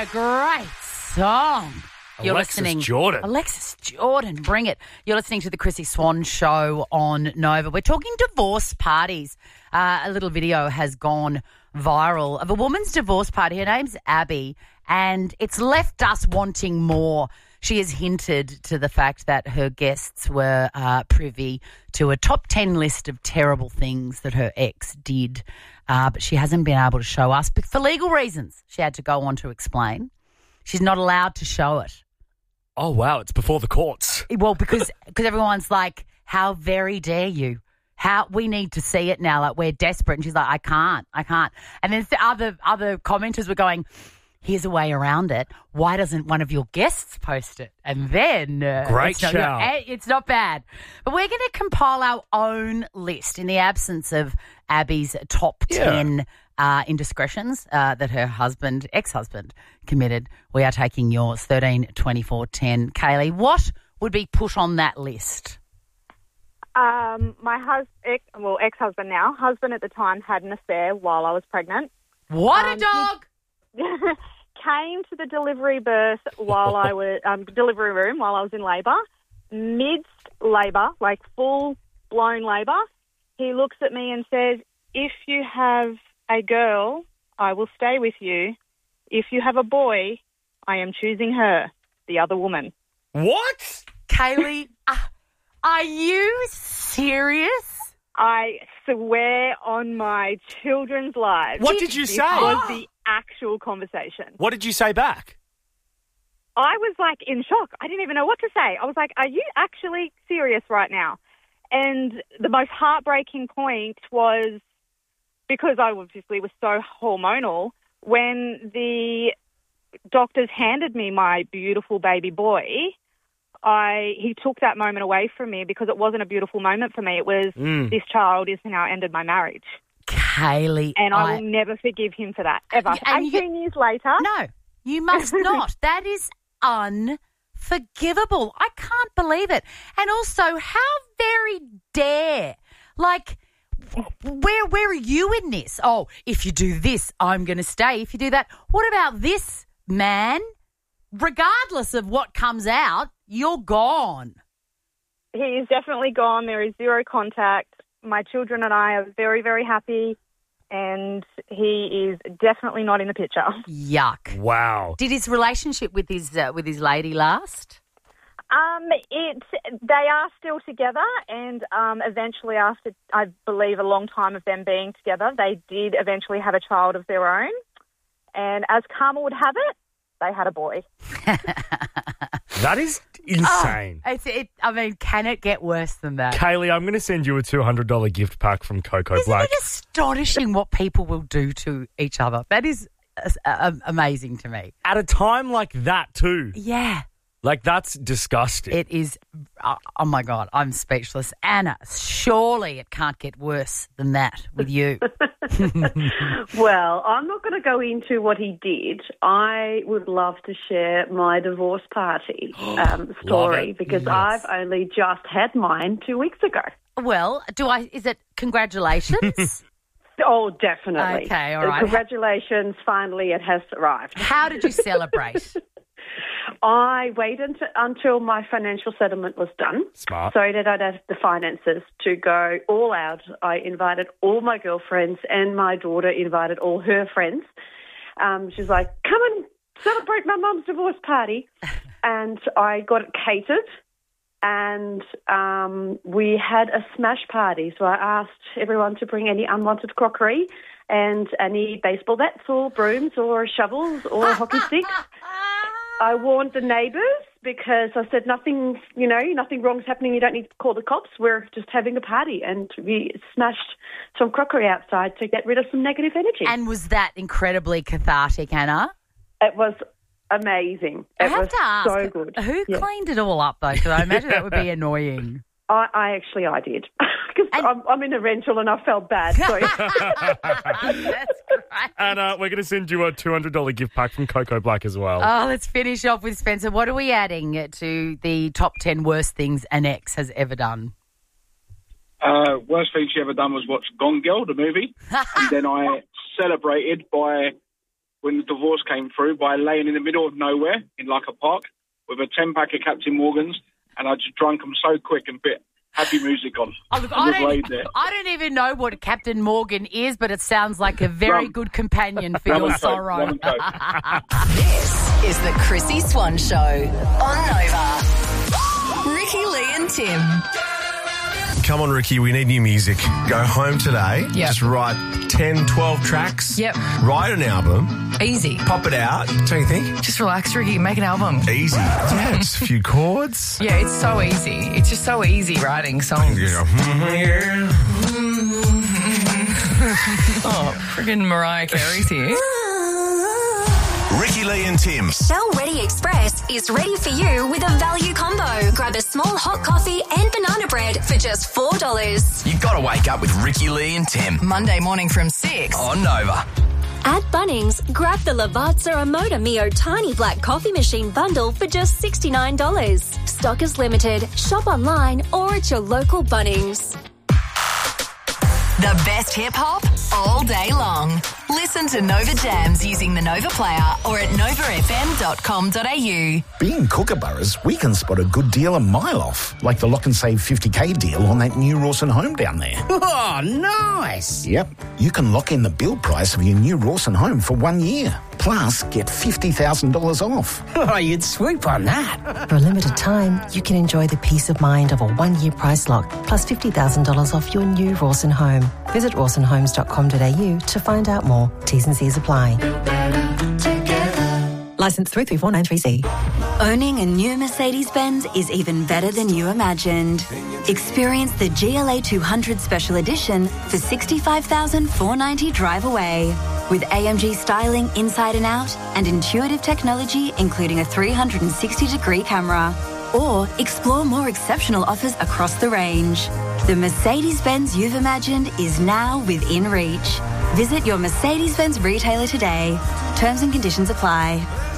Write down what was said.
a great song. You're listening. Alexis Jordan, bring it. You're listening to the Chrissy Swan Show on Nova. We're talking divorce parties. A little video has gone viral of a woman's divorce party. Her name's Abby, and it's left us wanting more. She has hinted to the fact that her guests were privy to a top 10 list of terrible things that her ex did, but she hasn't been able to show us. But for legal reasons, she had to go on to explain. She's not allowed to show it. Oh, wow, it's before the courts. Well, because everyone's like, how very dare you? We need to see it now, like we're desperate. And she's like, I can't. And then the other commenters were going, here's a way around it. Why doesn't one of your guests post it? And then... Great show. It's not bad. But we're going to compile our own list in the absence of Abby's top 10 indiscretions that her ex-husband, committed. We are taking yours, 13, 24, 10. Kaylee, what would be put on that list? My ex-husband now, husband at the time, had an affair while I was pregnant. What a dog! Came to the delivery berth while I was delivery room while I was in labour, midst labour, like full blown labour. He looks at me and says, "If you have a girl, I will stay with you. If you have a boy, I am choosing her, the other woman." What? Kaylee, are you serious? I swear on my children's lives. What did you say? This was the actual conversation. What did you say back? I was like in shock. I didn't even know what to say. I was like, are you actually serious right now? And the most heartbreaking point was, because I obviously was so hormonal, when the doctors handed me my beautiful baby boy, he took that moment away from me because it wasn't a beautiful moment for me. It was, this child has now ended my marriage. Kaylee. And I will never forgive him for that, ever. 18 years later. No, you must not. That is unforgivable. I can't believe it. And also, how very dare. Like, where are you in this? Oh, if you do this, I'm going to stay. If you do that, what about this, man? Regardless of what comes out, you're gone. He is definitely gone. There is zero contact. My children and I are very, very happy, and he is definitely not in the picture. Yuck. Wow. Did his relationship with his lady last? They are still together, and eventually, after I believe a long time of them being together, they did eventually have a child of their own. And as karma would have it, they had a boy. That is insane. Can it get worse than that? Kaylee, I'm going to send you a $200 gift pack from Coco Black. Isn't it astonishing what people will do to each other? That is amazing to me. At a time like that too. Yeah. Like, that's disgusting. It is. Oh, my God. I'm speechless. Anna, surely it can't get worse than that with you. Well, I'm not going to go into what he did. I would love to share my divorce party story because I've only just had mine 2 weeks ago. Well, is it congratulations? Oh, definitely. Okay, all right. Congratulations. Finally, it has arrived. How did you celebrate? I waited until my financial settlement was done. Smart. So that I'd have the finances to go all out. I invited all my girlfriends, and my daughter invited all her friends. She's like, come and celebrate my mum's divorce party. And I got it catered, and we had a smash party. So I asked everyone to bring any unwanted crockery and any baseball bats or brooms or shovels or hockey sticks. I warned the neighbours because I said nothing wrong's happening. You don't need to call the cops. We're just having a party, and we smashed some crockery outside to get rid of some negative energy. And was that incredibly cathartic, Anna? It was amazing. I have to ask, so good. Who cleaned it all up, though? Because I imagine that would be annoying. I did. Because I'm in a rental and I felt bad. So. That's great. And we're going to send you a $200 gift pack from Coco Black as well. Oh, let's finish off with Spencer. What are we adding to the top 10 worst things an ex has ever done? Worst thing she ever done was watch Gone Girl, the movie. And then I celebrated by when the divorce came through by laying in the middle of nowhere in like a park with a 10-pack of Captain Morgan's, and I just drank them so quick and bit happy music on. Oh, look, I don't even know what Captain Morgan is, but it sounds like a very good companion for your sorrow. This is the Chrissy Swan Show on Nova. Ricky, Lee and Tim. Come on, Ricky, we need new music. Go home today. Yep. Just write 10, 12 tracks. Yep. Write an album. Easy. Pop it out. Don't you think? Just relax, Ricky. Make an album. Easy. Yeah, just a few chords. Yeah, it's so easy. It's just so easy writing songs. Oh, friggin' Mariah Carey's here. Ricky, Lee and Tim. Shell Ready Express is ready for you with a value combo. Grab a small hot coffee and banana bread for just $4. You've got to wake up with Ricky, Lee and Tim. Monday morning from 6. On Nova. At Bunnings, grab the Lavazza Moda Mio Tiny Black Coffee Machine bundle for just $69. Stock is limited. Shop online or at your local Bunnings. The best hip-hop all day long. Listen to Nova Jams using the Nova Player or at novafm.com.au. Being Kookaburras, we can spot a good deal a mile off, like the Lock and Save 50k deal on that new Rawson home down there. Oh, nice. Yep, you can lock in the build price of your new Rawson home for 1 year. Plus, get $50,000 off. Oh, you'd swoop on that. For a limited time, you can enjoy the peace of mind of a 1-year price lock, plus $50,000 off your new Rawson home. Visit rawsonhomes.com.au to find out more. T's and C's apply. Licence 33493C. Owning a new Mercedes-Benz is even better than you imagined. Experience the GLA 200 Special Edition for $65,490 drive away. With AMG styling inside and out and intuitive technology including a 360-degree camera. Or explore more exceptional offers across the range. The Mercedes-Benz you've imagined is now within reach. Visit your Mercedes-Benz retailer today. Terms and conditions apply.